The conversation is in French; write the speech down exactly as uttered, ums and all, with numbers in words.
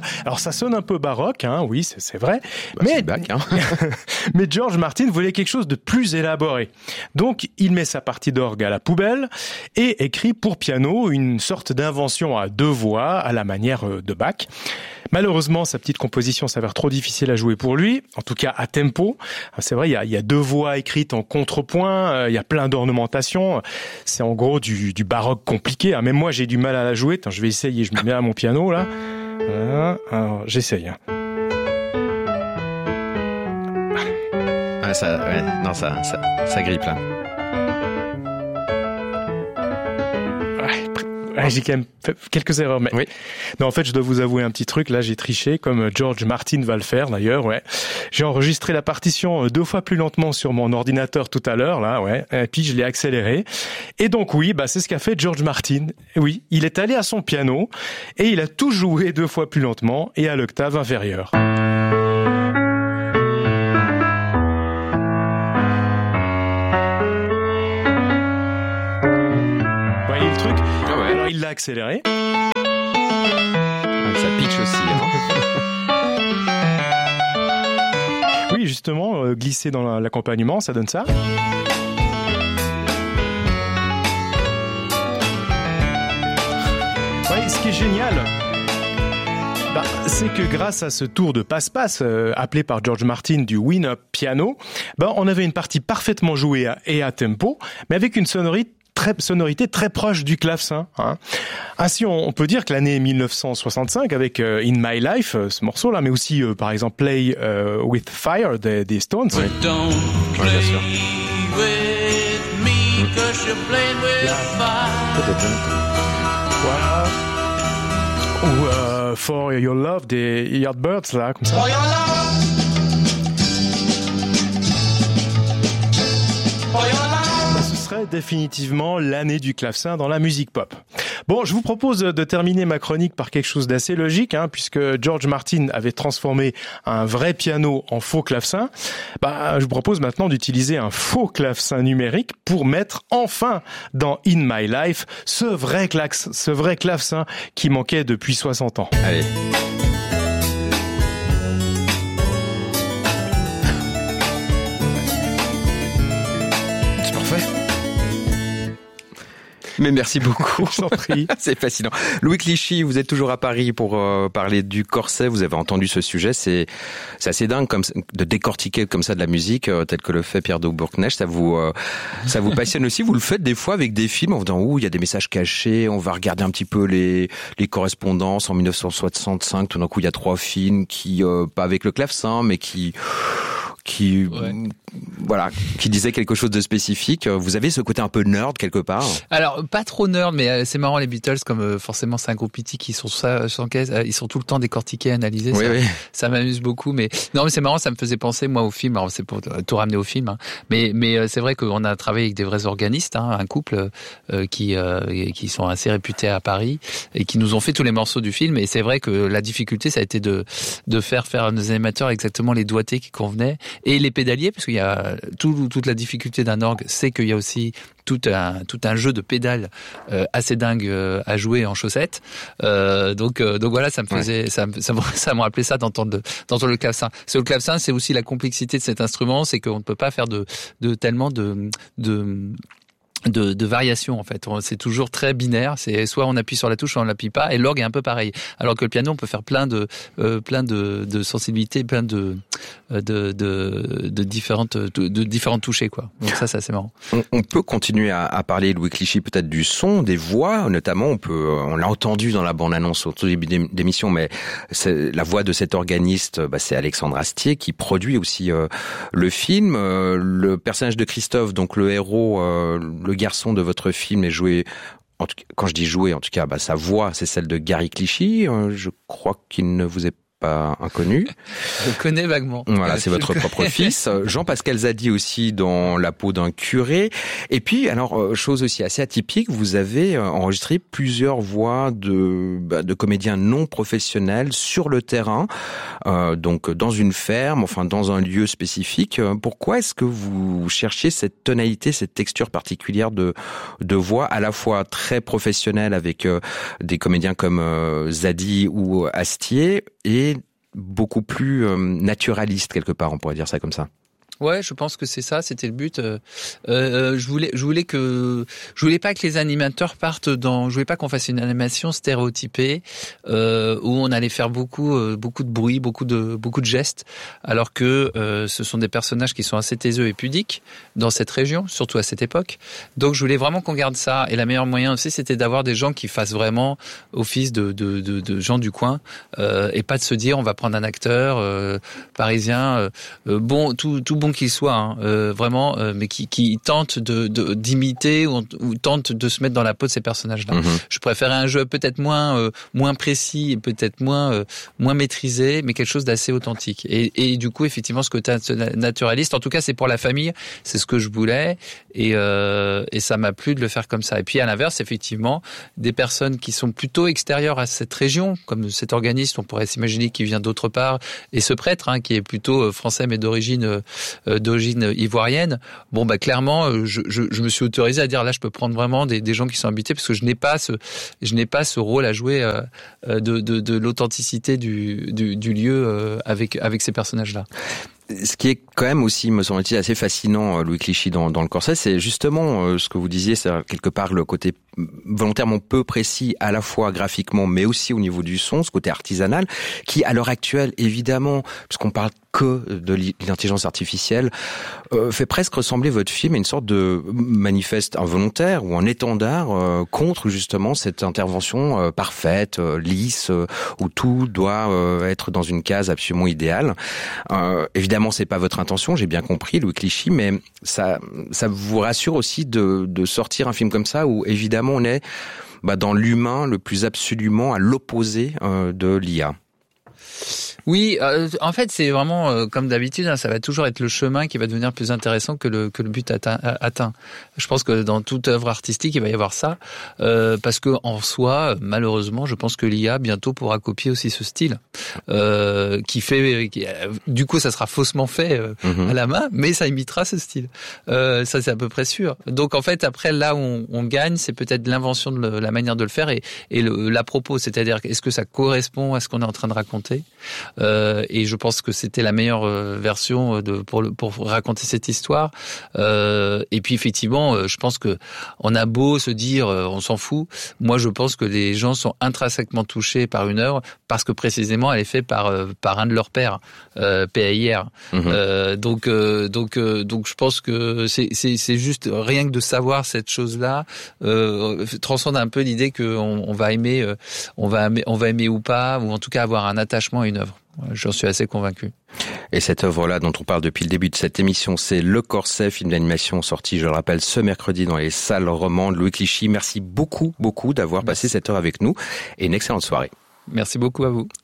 Voilà. Alors ça sonne un peu baroque, hein, oui, c'est, c'est vrai. Bah, mais c'est bac, hein. mais George Martin voulait quelque chose de plus élaboré. Donc il met sa partie d'orgue à la poubelle et écrit pour piano une sorte d'invention à deux voix à la manière de Bach. Malheureusement, sa petite composition s'avère trop difficile à jouer pour lui, en tout cas à tempo. C'est vrai, il y a, il y a deux voix écrites en contrepoint, il y a plein d'ornementations. C'est en gros du, du baroque compliqué. Même moi, j'ai du mal à la jouer. Attends, je vais essayer, je me mets à mon piano, là. Voilà. Alors, j'essaye. Hein. Ah, ça, ouais, non, ça, ça, ça grippe, là. Ouais, j'ai quand même fait quelques erreurs, mais oui. Non, en fait, je dois vous avouer un petit truc. Là, j'ai triché, comme George Martin va le faire d'ailleurs. Ouais, j'ai enregistré la partition deux fois plus lentement sur mon ordinateur tout à l'heure. Là, ouais, et puis je l'ai accéléré. Et donc oui, bah c'est ce qu'a fait George Martin. Oui, il est allé à son piano et il a tout joué deux fois plus lentement et à l'octave inférieure. Il l'a accéléré. Ça pitch aussi. Hein. Oui, justement, euh, glisser dans l'accompagnement, ça donne ça. Oui, ce qui est génial, bah, c'est que grâce à ce tour de passe-passe, euh, appelé par George Martin du Win-Up Piano, bah, on avait une partie parfaitement jouée à, et à tempo, mais avec une sonorité Très, sonorité très proche du clavecin. Hein. Ainsi, on, on peut dire que l'année dix-neuf cent soixante-cinq, avec euh, In My Life, euh, ce morceau-là, mais aussi, euh, par exemple, Play euh, With Fire des, des Stones. Oui. Don't play ouais, bien sûr. With me, mmh. Cause you're playing with fire. Voilà. Ou euh, For Your Love des Yardbirds, là, comme ça. For your love. For your love. Définitivement l'année du clavecin dans la musique pop. Bon, je vous propose de terminer ma chronique par quelque chose d'assez logique, hein, puisque George Martin avait transformé un vrai piano en faux clavecin. Bah, je vous propose maintenant d'utiliser un faux clavecin numérique pour mettre enfin dans In My Life ce vrai clax, ce vrai clavecin qui manquait depuis soixante ans. Allez. Mais merci beaucoup. Je t'en prie. C'est fascinant. Louis Clichy, vous êtes toujours à Paris pour euh, parler du corset. Vous avez entendu ce sujet. C'est, c'est assez dingue comme, de décortiquer comme ça de la musique, euh, tel que le fait Pierre de Bourknecht. Ça vous, euh, ça vous passionne aussi. Vous le faites des fois avec des films en vous disant, ouh, il y a des messages cachés. On va regarder un petit peu les, les correspondances. En dix-neuf cent soixante-cinq, tout d'un coup, il y a trois films qui, euh, pas avec le clavecin, mais qui, qui, ouais. voilà, qui disait quelque chose de spécifique. Vous avez ce côté un peu nerd quelque part? Alors, pas trop nerd, mais c'est marrant, les Beatles, comme euh, forcément c'est un groupe mythique, ils sont ça, sans caisse, euh, ils sont tout le temps décortiqués, analysés. Oui, ça, oui. ça m'amuse beaucoup, mais non, mais c'est marrant, ça me faisait penser moi au film. Alors c'est pour tout ramener au film, hein. mais mais euh, c'est vrai qu'on a travaillé avec des vrais organistes, hein, un couple euh, qui euh, qui sont assez réputés à Paris et qui nous ont fait tous les morceaux du film. Et c'est vrai que la difficulté, ça a été de de faire faire à nos animateurs exactement les doigtés qui convenaient et les pédaliers, parce qu'il y a tout, toute la difficulté d'un orgue, c'est qu'il y a aussi tout un tout un jeu de pédales euh, assez dingue euh, à jouer en chaussettes. Euh, donc euh, donc voilà, ça me faisait ouais. ça me ça, ça m'a rappelé ça d'entendre de, d'entendre le clavecin. C'est le clavecin, c'est aussi la complexité de cet instrument, c'est qu'on ne peut pas faire de de tellement de de de, de variation en fait. C'est toujours très binaire. C'est soit on appuie sur la touche, soit on l'appuie pas. Et l'orgue est un peu pareil. Alors que le piano, on peut faire plein de euh, plein de, de sensibilités, plein de de de, de différentes de, de différentes touchés quoi. Donc ça, c'est assez marrant. On, on peut continuer à, à parler, Louis Clichy, peut-être du son, des voix, notamment. On peut, on l'a entendu dans la bande-annonce au tout début d'émission, mais c'est, la voix de cet organiste, bah, c'est Alexandre Astier qui produit aussi euh, le film. Euh, le personnage de Christophe, donc le héros. Euh, le garçon de votre film est joué, en tout cas, quand je dis joué, en tout cas, bah, sa voix, c'est celle de Gary Clichy. Euh, je crois qu'il ne vous est pas inconnu. Je connais vaguement. Voilà, c'est votre propre fils. Jean-Pascal Zadi aussi dans La peau d'un curé. Et puis, alors, chose aussi assez atypique, vous avez enregistré plusieurs voix de, bah, de comédiens non professionnels sur le terrain, euh, donc dans une ferme, enfin dans un lieu spécifique. Pourquoi est-ce que vous cherchiez cette tonalité, cette texture particulière de, de voix, à la fois très professionnelle avec euh, des comédiens comme euh, Zadi ou Astier, et beaucoup plus euh, naturaliste quelque part, on pourrait dire ça comme ça? Ouais, je pense que c'est ça, c'était le but. Euh, euh, je voulais, je voulais que, je voulais pas que les animateurs partent dans, je voulais pas qu'on fasse une animation stéréotypée euh, où on allait faire beaucoup, euh, beaucoup de bruit, beaucoup de, beaucoup de gestes, alors que euh, ce sont des personnages qui sont assez taiseux et pudiques dans cette région, surtout à cette époque. Donc, je voulais vraiment qu'on garde ça. Et la meilleure moyen aussi, c'était d'avoir des gens qui fassent vraiment office de, de, de, de gens du coin euh, et pas de se dire on va prendre un acteur euh, parisien, euh, bon, tout, tout bon qu'il soit, hein, euh, vraiment, euh, mais qui, qui tente de, de, d'imiter ou, ou tente de se mettre dans la peau de ces personnages-là. Mmh. Je préférais un jeu peut-être moins, euh, moins précis et peut-être moins, euh, moins maîtrisé, mais quelque chose d'assez authentique. Et, et du coup, effectivement, ce côté naturaliste, en tout cas, c'est pour la famille, c'est ce que je voulais, et, euh, et ça m'a plu de le faire comme ça. Et puis, à l'inverse, effectivement, des personnes qui sont plutôt extérieures à cette région, comme cet organisme, on pourrait s'imaginer qu'il vient d'autre part, et ce prêtre, hein, qui est plutôt français mais d'origine euh, d'origine ivoirienne, bon bah clairement je, je, je me suis autorisé à dire là je peux prendre vraiment des, des gens qui sont habités parce que je n'ai pas ce je n'ai pas ce rôle à jouer euh, de, de, de l'authenticité du, du, du lieu euh, avec avec ces personnages là. Ce qui est quand même aussi, me semble-t-il, assez fascinant, Louis Clichy, dans, dans le Corset, c'est justement euh, ce que vous disiez, c'est quelque part le côté volontairement peu précis, à la fois graphiquement, mais aussi au niveau du son, ce côté artisanal, qui, à l'heure actuelle, évidemment, puisqu'on parle que de l'intelligence artificielle, euh, fait presque ressembler votre film à une sorte de manifeste involontaire ou un étendard euh, contre justement cette intervention euh, parfaite, euh, lisse, euh, où tout doit euh, être dans une case absolument idéale. Euh, évidemment, c'est pas votre intention, j'ai bien compris, Louis Clichy, mais ça, ça vous rassure aussi de, de sortir un film comme ça où évidemment on est bah, dans l'humain le plus absolument à l'opposé euh, de l'I A. Oui, euh, en fait, c'est vraiment euh, comme d'habitude, hein, ça va toujours être le chemin qui va devenir plus intéressant que le que le but atteint. atteint. Je pense que dans toute œuvre artistique, il va y avoir ça, euh, parce que en soi, malheureusement, je pense que l'I A bientôt pourra copier aussi ce style, euh, qui fait, qui, du coup, ça sera faussement fait euh, mm-hmm. à la main, mais ça imitera ce style. Euh, ça, c'est à peu près sûr. Donc, en fait, après, là où on, on gagne, c'est peut-être l'invention de le, la manière de le faire et, et le, la propos, c'est-à-dire est-ce que ça correspond à ce qu'on est en train de raconter. Euh, et je pense que c'était la meilleure euh, version de pour le, pour raconter cette histoire. Euh, et puis effectivement, euh, je pense que on a beau se dire euh, on s'en fout. Moi, je pense que les gens sont intrinsèquement touchés par une œuvre parce que précisément elle est faite par euh, par un de leurs pères, euh, P A I R. Mmh. Euh, donc euh, donc euh, donc je pense que c'est c'est c'est juste rien que de savoir cette chose-là euh, transcende un peu l'idée que on, on va aimer euh, on va aimer, on va aimer ou pas, ou en tout cas avoir un attachement à une œuvre. J'en suis assez convaincu. Et cette œuvre-là dont on parle depuis le début de cette émission, c'est Le Corset, film d'animation sorti, je le rappelle, ce mercredi dans les salles romandes. Louis Clichy, merci beaucoup, beaucoup d'avoir passé cette heure avec nous et une excellente soirée. Merci beaucoup à vous.